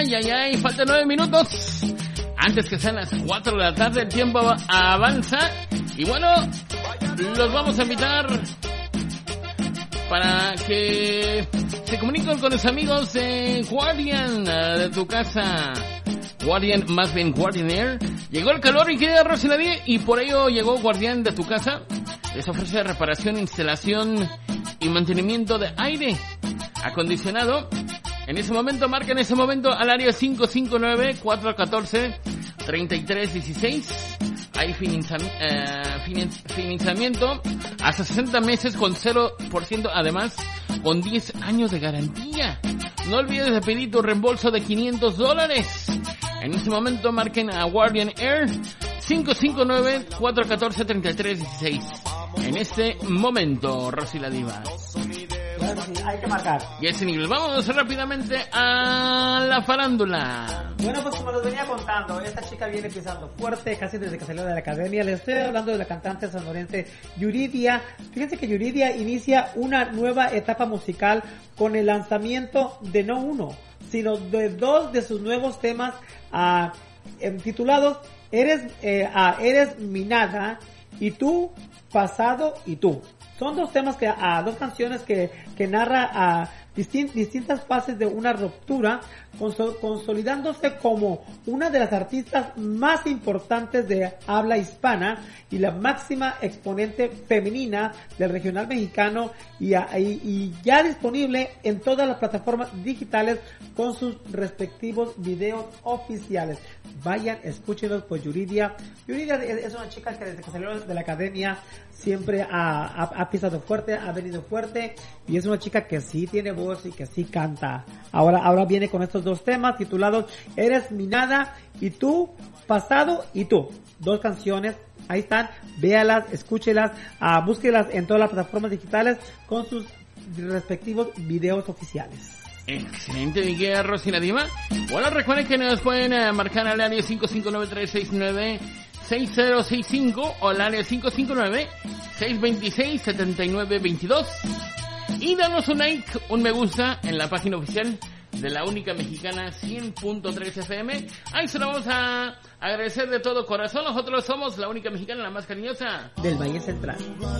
Ay, faltan 9 minutos. Antes que sean las 4 de la tarde, el tiempo avanza. Y bueno, los vamos a invitar para que se comuniquen con los amigos de Guardian de tu casa. Guardian, más bien Guardian Air. Llegó el calor y querida Rosy Nadie, y por ello llegó Guardian de tu casa. Les ofrece reparación, instalación y mantenimiento de aire acondicionado. En ese momento, marca en ese momento al área 559-414-3316. Hay financiamiento hasta 60 meses con 0%, además con 10 años de garantía. No olvides de pedir tu reembolso de $500. En este momento marquen a Guardian Air 559-414-3316. En este momento, Rosy la Diva. Claro, sí, hay que marcar. Y a ese nivel, vamos rápidamente a la farándula. Bueno, pues como les venía contando, esta chica viene pisando fuerte casi desde que salió de la academia. Les estoy hablando de la cantante sonorense Yuridia. Fíjense que Yuridia inicia una nueva etapa musical con el lanzamiento de no uno, sino de 2 de sus nuevos temas titulados Eres mi nada y tú, pasado y tú. Son 2 temas que 2 canciones que narra distintas fases de una ruptura, consolidándose como una de las artistas más importantes de habla hispana y la máxima exponente femenina del regional mexicano, y ya disponible en todas las plataformas digitales con sus respectivos videos oficiales. Vayan, escúchenlos por Yuridia. Yuridia es una chica que desde que salió de la academia siempre ha pisado fuerte, ha venido fuerte, y es una chica que sí tiene voz y que sí canta. Ahora viene con estos 2 temas titulados Eres mi nada y tú, pasado y tú. 2 canciones, ahí están, véalas, escúchelas, búsquelas en todas las plataformas digitales con sus respectivos videos oficiales. Excelente, mi querida Rosy Nadima. Bueno, recuerden que nos pueden marcar al área 559-369-6065 o al área 559-626-7922. Y danos un like, un me gusta en la página oficial de la única mexicana 100.3 FM. Ahí se lo vamos a agradecer de todo corazón. Nosotros somos la única mexicana, la más cariñosa del Valle Central.